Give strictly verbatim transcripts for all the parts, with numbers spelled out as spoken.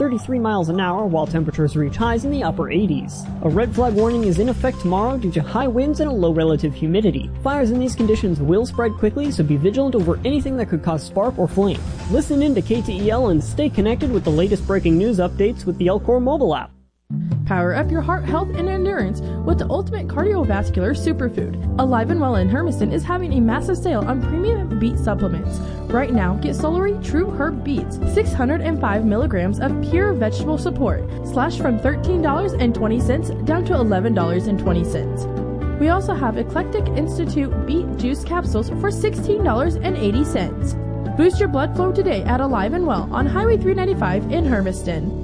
thirty-three miles an hour, while temperatures reach highs in the upper eighties. A red flag warning is in effect tomorrow due to high winds and a low relative humidity. Fires in these conditions will spread quickly, so be vigilant over anything that could cause spark or flame. Listen in to K T E L and stay connected with the latest breaking news updates with the Elcor mobile app. Power up your heart health and endurance with the ultimate cardiovascular superfood. Alive and Well in Hermiston is having a massive sale on premium beet supplements. Right now, get Solary True Herb Beets, six hundred five milligrams of pure vegetable support, slashed from thirteen dollars and twenty cents down to eleven dollars and twenty cents. We also have Eclectic Institute Beet Juice Capsules for sixteen dollars and eighty cents. Boost your blood flow today at Alive and Well on Highway three ninety-five in Hermiston.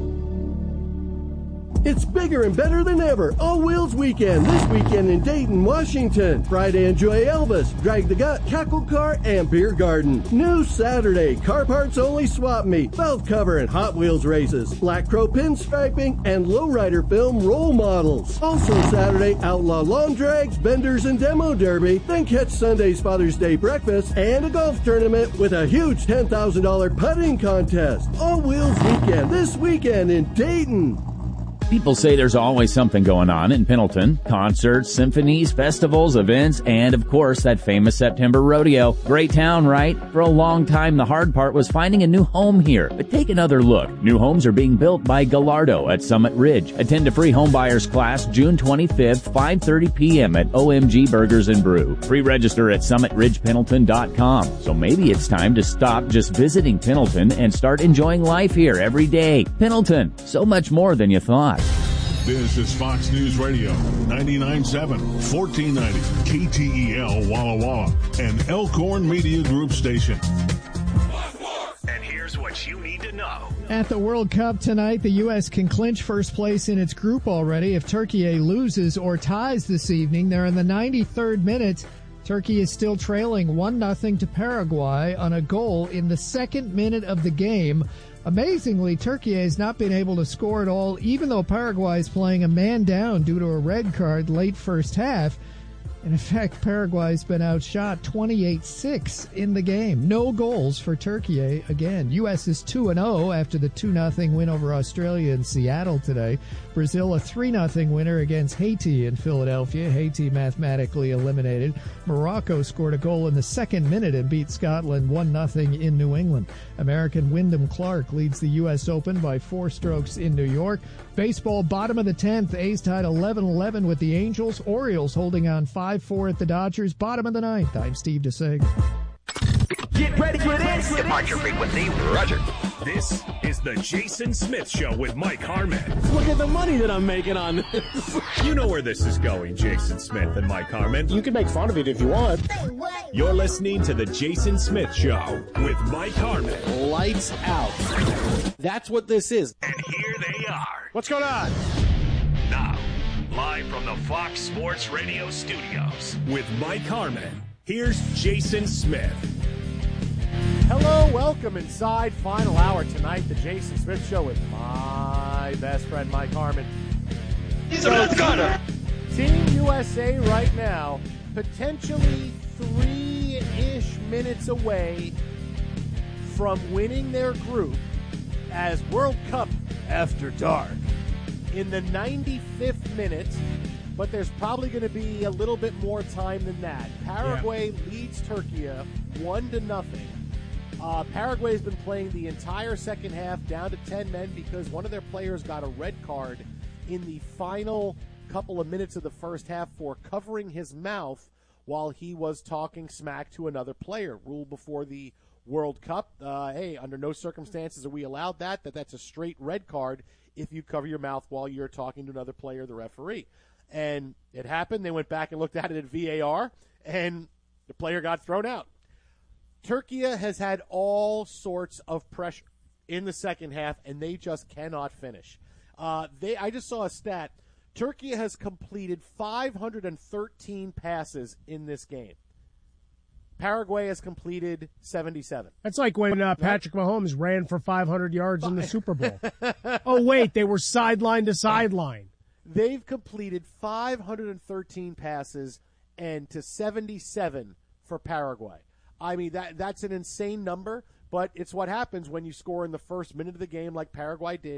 It's bigger and better than ever. All Wheels Weekend, this weekend in Dayton, Washington. Friday, enjoy Elvis, Drag the Gut, Cackle Car, and Beer Garden. New Saturday, car parts only swap meet, belt cover and Hot Wheels races, Black Crow pinstriping, and lowrider film role models. Also Saturday, outlaw lawn drags, benders, and demo derby. Then catch Sunday's Father's Day breakfast and a golf tournament with a huge ten thousand dollars putting contest. All Wheels Weekend, this weekend in Dayton. People say there's always something going on in Pendleton. Concerts, symphonies, festivals, events, and of course that famous September rodeo. Great town, right? For a long time, the hard part was finding a new home here. But take another look. New homes are being built by Gallardo at Summit Ridge. Attend a free homebuyers class June twenty-fifth, five thirty p.m. at O M G Burgers and Brew. Pre-register at summit ridge pendleton dot com. So maybe it's time to stop just visiting Pendleton and start enjoying life here every day. Pendleton, so much more than you thought. This is Fox News Radio, ninety-nine point seven, fourteen ninety, K T E L Walla Walla, and Elkhorn Media Group station. And here's what you need to know. At the World Cup tonight, the U S can clinch first place in its group already. If Turkey loses or ties this evening, they're in the ninety-third minute. Turkey is still trailing one nothing to Paraguay on a goal in the second minute of the game. Amazingly, Turkey has not been able to score at all, even though Paraguay is playing a man down due to a red card late first half. And in fact, Paraguay's been outshot twenty-eight six in the game. No goals for Turkey again. U S is two and oh after the two nothing win over Australia in Seattle today. Brazil a three nothing winner against Haiti in Philadelphia. Haiti mathematically eliminated. Morocco scored a goal in the second minute and beat Scotland one nothing in New England. American Wyndham Clark leads the U S Open by four strokes in New York. Baseball, bottom of the tenth. A's tied eleven eleven with the Angels. Orioles holding on five four at the Dodgers. Bottom of the ninth. I'm Steve DeSeg. Get ready for this. Depart your frequency. Roger. This is the Jason Smith Show with Mike Harmon. Look at the money that I'm making on this. You know where this is going, Jason Smith and Mike Harmon. You can make fun of it if you want. You're listening to the Jason Smith Show with Mike Harmon. Lights out. That's what this is. And here they are. What's going on? Now, live from the Fox Sports Radio studios with Mike Harmon, here's Jason Smith. Hello, welcome inside final hour tonight, the Jason Smith Show with my best friend Mike Harmon. He's a red gunner. Team U S A right now, potentially three-ish minutes away from winning their group as World Cup After Dark. In the ninety-fifth minute, but there's probably going to be a little bit more time than that. Paraguay yeah. leads Turkey one to nothing. Uh, Paraguay's been playing the entire second half down to ten men because one of their players got a red card in the final couple of minutes of the first half for covering his mouth while he was talking smack to another player. Rule before the World Cup, uh, hey, under no circumstances are we allowed that, that that's a straight red card if you cover your mouth while you're talking to another player, the referee. And it happened. They went back and looked at it at V A R, and the player got thrown out. Turkey has had all sorts of pressure in the second half, and they just cannot finish. Uh, they, I just saw a stat. Turkey has completed five hundred thirteen passes in this game. Paraguay has completed seventy-seven. That's like when uh, Patrick Mahomes ran for five hundred yards in the Super Bowl. Oh, wait, they were sideline to sideline. They've completed five hundred thirteen passes and to seventy-seven for Paraguay. I mean, that that's an insane number, but it's what happens when you score in the first minute of the game like Paraguay did.